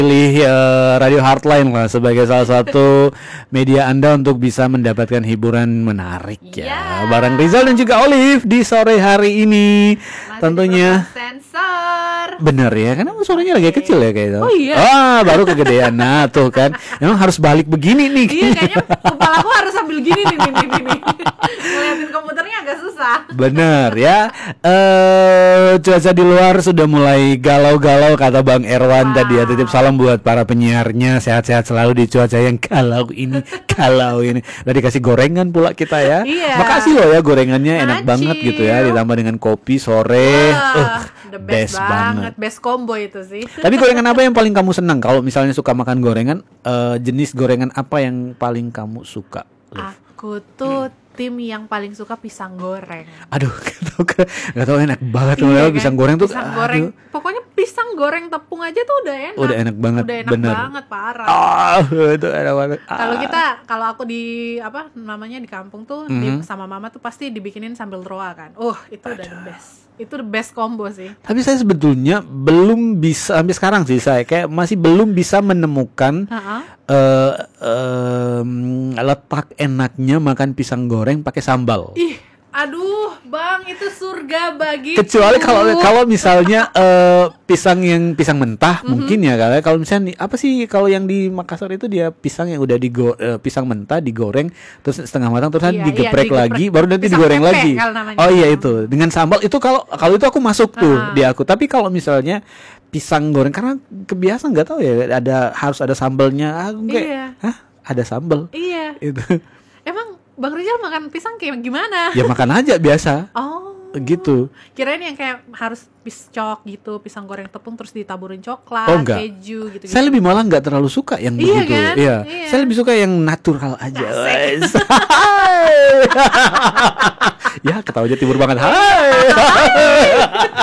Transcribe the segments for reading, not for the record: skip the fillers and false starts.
pilih Radio Heartline lah sebagai salah satu media Anda untuk bisa mendapatkan hiburan menarik ya. Bareng Rizal dan juga Olive di sore hari ini. Masih tentunya sensor. bener ya, karena suaranya lagi kecil ya kayak itu. Oh iya. Baru kegedean. Nah tuh kan, memang harus balik begini nih. Iya, kayaknya kepala aku harus sambil gini nih. Ngeliatin komputernya agak susah. Bener ya. Cuaca di luar sudah mulai galau-galau kata Bang Erwan tadi ya. Titip salam buat para penyiarnya, sehat-sehat selalu di cuaca yang galau ini. Udah dikasih gorengan pula kita ya. Iya. Makasih loh ya, gorengannya enak Acil. banget gitu ya, ditambah dengan kopi sore. The best banget. Best combo itu sih. Tapi gorengan apa yang paling kamu senang? Kalau misalnya suka makan gorengan, jenis gorengan apa yang paling kamu suka? Aku tuh tim yang paling suka pisang goreng. Aduh, gak tau enak banget Iya, kan? Pisang goreng tuh. Pisang goreng. Pokoknya pisang goreng tepung aja tuh udah enak. Udah enak banget, Udah enak bener. banget, parah. Itu enak banget. Kalau aku di di kampung tuh sama mama tuh pasti dibikinin sambal roa kan. Itu udah the best. Itu the best combo sih. Tapi saya sebetulnya belum bisa sampai sekarang sih, saya kayak masih belum bisa menemukan letak enaknya makan pisang goreng pakai sambal. Ih, aduh, Bang, itu surga bagi. Kecuali kalau misalnya pisang mentah mungkin ya, kalau misalnya apa sih, kalau yang di Makassar itu dia pisang yang udah pisang mentah digoreng terus setengah matang terus digeprek lagi baru nanti pisang digoreng tempe, lagi. Oh iya itu dengan sambal itu kalau itu aku masuk tuh di aku. Tapi kalau misalnya pisang goreng karena kebiasaan nggak tahu ya harus ada sambalnya. Iya. Hah? Ada sambal? Iya. Itu. Emang Bang Rizal makan pisang kayak gimana? Ya makan aja biasa. Oh. Gitu. Kirain yang kayak harus piscok gitu, pisang goreng tepung terus ditaburin coklat, enggak. keju gitu. Saya lebih malah nggak terlalu suka yang Iya begitu. kan? Iya. Iya. Saya lebih suka yang natural aja. Ya, ketawanya timur banget. Hai.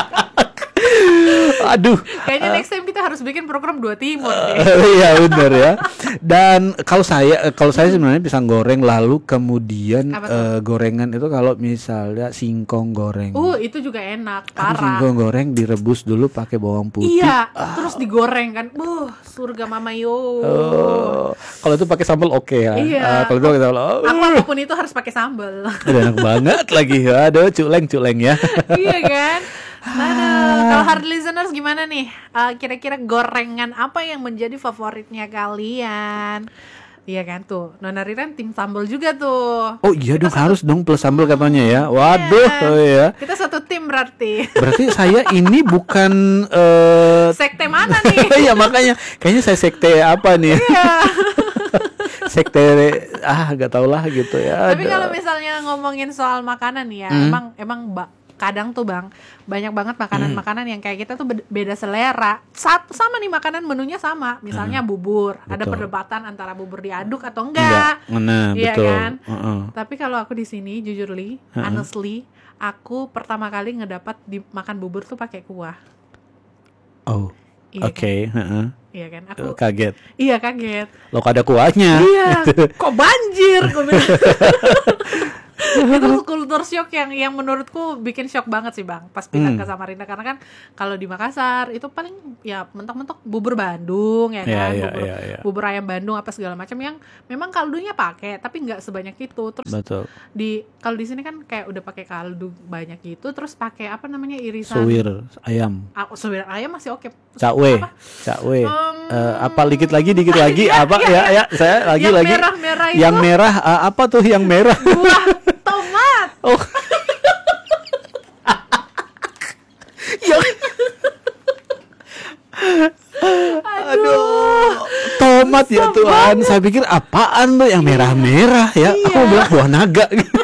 Aduh. Kayaknya next time kita harus bikin program 2 Timur deh. Iya benar ya. Dan kalau saya sebenarnya pisang goreng lalu kemudian gorengan itu kalau misalnya singkong goreng. Itu juga enak, Kan parah. singkong goreng direbus dulu pakai bawang putih. Iya, terus digoreng kan. Surga mama yo. Kalau itu pakai sambal oke ya. Iya. Kalau itu pakai sambal. Apapun itu harus pakai sambal. Udah enak banget lagi. Aduh, culeng ya. Iya kan? Aduh, kalau hard listeners gimana nih? Kira-kira gorengan apa yang menjadi favoritnya kalian? Iya kan tuh, Nona Riran tim sambal juga tuh. Oh iya dong, harus dong plus sambal katanya ya. Waduh, iya. Kita satu tim berarti. Berarti saya ini bukan sekte mana nih? Iya makanya, kayaknya saya sekte apa nih? Iya. Sekte gak tau lah gitu ya. Tapi kalau misalnya ngomongin soal makanan ya, emang kadang tuh Bang, banyak banget makanan-makanan yang kayak kita tuh beda selera. Sama nih makanan menunya sama. Misalnya bubur, ada perdebatan antara bubur diaduk atau enggak. Nah, iya betul. Kan? Tapi kalau aku di sini jujur honestly, aku pertama kali ngedapat makan bubur tuh pakai kuah. Oh. Iya Oke, kan? Iya kan? Aku kaget. Iya, kaget. Loh, ada kuahnya. Iya. Kok banjir? Itu kultur shock yang menurutku bikin shock banget sih Bang pas pindah ke Samarinda, karena kan kalau di Makassar itu paling ya mentok-mentok bubur Bandung ya kan, bubur ayam Bandung apa segala macam yang memang kaldunya pakai tapi nggak sebanyak itu. Terus Betul. Kalau di sini kan kayak udah pakai kaldu banyak gitu, terus pakai apa namanya irisan suwir ayam. Suwir ayam masih oke. Cakwe. Apa dikit lagi apa ya saya yang lagi merah-merah itu. Yang merah apa tuh yang merah? Buah tomat. Oh. Aduh. Tomat ya Tuhan. Saya pikir apaan tuh yang merah-merah ya? Iya. Aku bilang buah naga.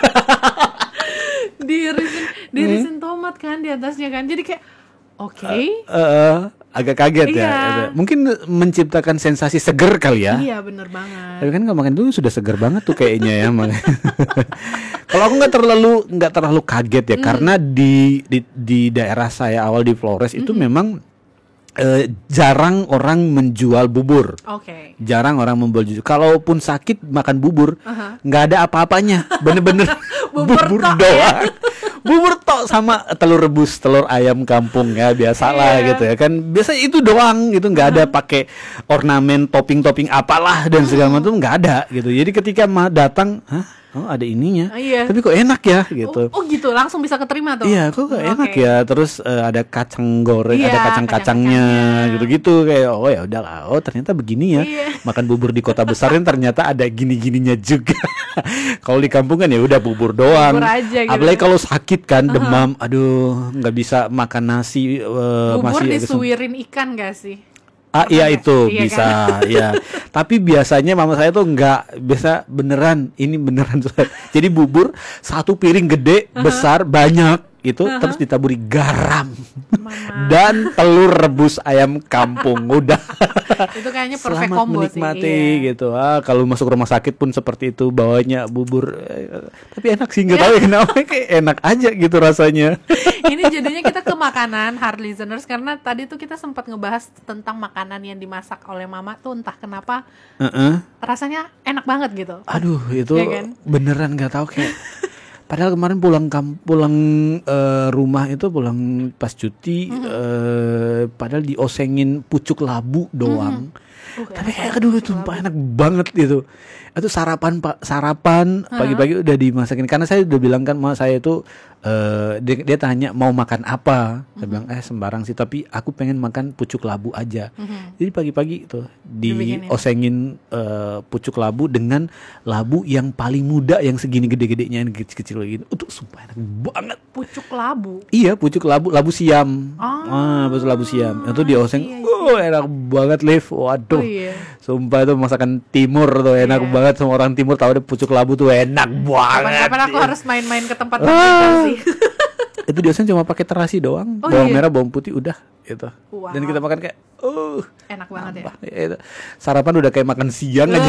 Dirisin tomat kan di atasnya kan. Jadi kayak agak kaget ya. Mungkin menciptakan sensasi seger kali ya. Iya bener banget. Tapi kan nggak makan dulu sudah seger banget tuh kayaknya ya. Kalau aku nggak terlalu kaget ya, karena di daerah saya awal di Flores itu memang jarang orang menjual bubur. Jarang orang menjual bubur. Kalaupun sakit makan bubur, nggak ada apa-apanya. Bener-bener bubur doang. Bubur tok sama telur rebus, telur ayam kampung ya biasalah gitu ya kan. Biasa itu doang gitu, nggak ada pakai ornamen topping-topping apalah dan segala macam, nggak ada gitu. Jadi ketika datang, oh ada ininya, tapi kok enak ya gitu. Oh gitu, langsung bisa keterima tuh. Iya, kok enak ya. Terus ada kacang goreng, ada kacang-kacangnya gitu-gitu kayak oh ya udahlah. Oh ternyata begini ya. Makan bubur di kota besar kan ternyata ada gini-gininya juga. Kalau di kampung kan ya udah bubur doang. Bubur aja gitu. Apalagi kalau sakit kan demam, aduh nggak bisa makan nasi. Bubur masih disuirin ikan gak sih? Iya itu iya bisa kan? ya. Tapi biasanya mama saya tuh nggak biasa beneran. Ini beneran. Jadi bubur satu piring gede besar banyak itu terus ditaburi garam dan telur rebus ayam kampung. Udah. Itu kayaknya perfect Selamat combo menikmati sih. gitu. Kalau masuk rumah sakit pun seperti itu bawanya bubur. Tapi enak sih, nggak tahu kenapa kayak enak aja gitu rasanya. Ini jadinya kita ke makanan, hard listeners, karena tadi tuh kita sempat ngebahas tentang makanan yang dimasak oleh mama tuh entah kenapa rasanya enak banget gitu. Aduh itu ya kan? beneran nggak tahu kayak. Padahal kemarin pulang rumah itu pulang pas cuti, padahal diosengin pucuk labu doang. Tapi aduh itu enak banget gitu. Itu sarapan pagi-pagi udah dimasakin. Karena saya udah bilang kan sama saya itu dia tanya mau makan apa. Saya bilang sembarang sih, tapi aku pengen makan pucuk labu aja. Jadi pagi-pagi tuh diosengin pucuk labu dengan labu yang paling muda yang segini gede-gedenya, yang kecil-kecil gitu. Itu sumpah enak banget. Pucuk labu. Iya, pucuk labu siam. Pucuk labu siam. Itu dioseng. Enak banget, Liv. Waduh. Sumpah itu masakan timur tuh enak banget. Semua orang timur tahu deh pucuk labu tuh enak banget. Kapan aku harus main-main ke tempat sih. Itu dioseng cuma pakai terasi doang. Bawang merah, bawang putih udah gitu. Dan kita makan kayak enak banget ya. Sarapan udah kayak makan siang aja.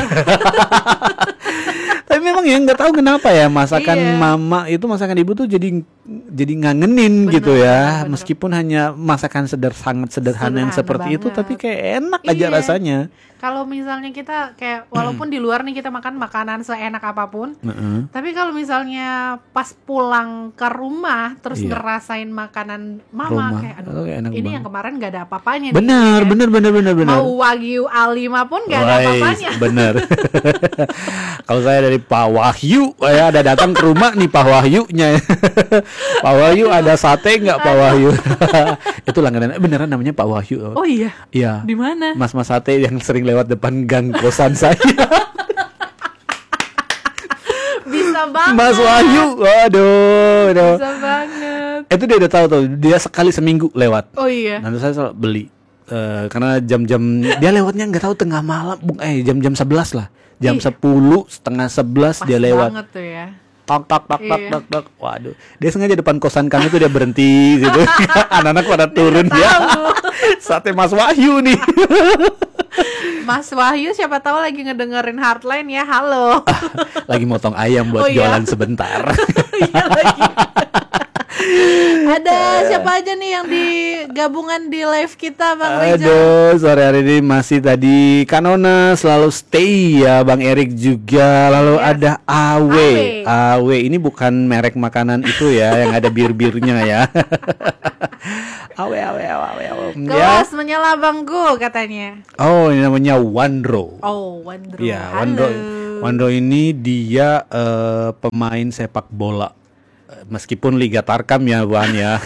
Tapi memang ya nggak tahu kenapa ya masakan mama itu, masakan ibu tuh jadi ngangenin gitu ya. Meskipun hanya masakan sangat sederhana yang seperti itu, tapi kayak enak aja rasanya. Kalau misalnya kita kayak walaupun di luar nih kita makan makanan seenak apapun, tapi kalau misalnya pas pulang ke rumah terus ngerasain makanan mama kayak aduh enak ini banget. Yang kemarin nggak ada apa-apanya. Benar. Mau Wagyu A5 pun nggak ada apa-apanya. Bener. Kalau saya dari Pak Wahyu, ya ada datang ke rumah nih Pak Wahyunya. Pak Wahyu ada sate nggak Pak Wahyu? Itu langganan beneran namanya Pak Wahyu. Oh iya. Iya. Di mana? Mas sate yang sering lewat depan gang kosan saya. Bisa banget. Mas Wahyu, waduh. Bisa banget. Itu dia udah tahu tuh, dia sekali seminggu lewat. Oh iya. Nanti saya selalu beli. Karena jam-jam dia lewatnya nggak tahu tengah malam, jam-jam 11 lah. Jam 10, setengah 11 dia lewat. Pas banget tuh ya. Tak. Waduh. Dia sengaja depan kosan kami tuh dia berhenti gitu. Anak-anak pada turun dia. Sate Mas Wahyu nih. Mas Wahyu siapa tahu lagi ngedengerin Heartline ya. Halo. Lagi motong ayam buat jualan sebentar. Iya lagi. Ada siapa aja nih yang di gabungan di live kita Bang Rizal? Aduh, sore hari ini masih tadi Kanona selalu stay ya, Bang Erik juga. Lalu ada Awe. Ini bukan merek makanan itu ya, yang ada bir-birnya ya. Awe. Kelas menyala Bangku katanya. Oh, ini namanya Wandro. Oh, Wandro. Ya, Wandro ini dia pemain sepak bola. Meskipun Liga Tarkam ya Wan ya.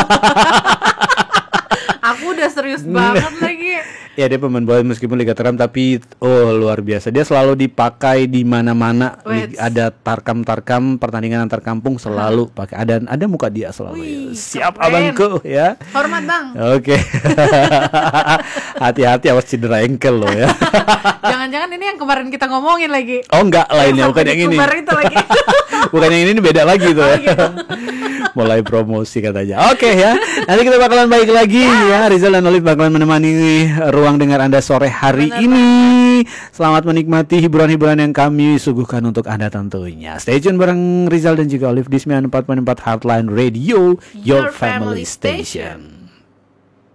Aku udah serius banget lagi. Ya dia pemain bola meskipun Liga Tarkam, tapi luar biasa. Dia selalu dipakai di mana-mana. Ada tarkam pertandingan antar kampung selalu pakai. Ada muka dia selalu. Wih, siap keren. abangku ya. Hormat Bang. Oke. Hati-hati awas cedera engkel lo ya. Jangan-jangan ini yang kemarin kita ngomongin lagi. Oh enggak, lainnya bukan yang ini. Itu lagi. Bukan yang ini beda lagi tuh ya. Gitu. Mulai promosi katanya. Oke ya. Nanti kita bakalan balik lagi ya. Rizal dan Olive bakalan menemani ruang dengar Anda sore hari ini. Selamat menikmati hiburan-hiburan yang kami suguhkan untuk Anda tentunya. Stay tune bareng Rizal dan juga Olive di 94.4 Heartline Radio, Your Family Station.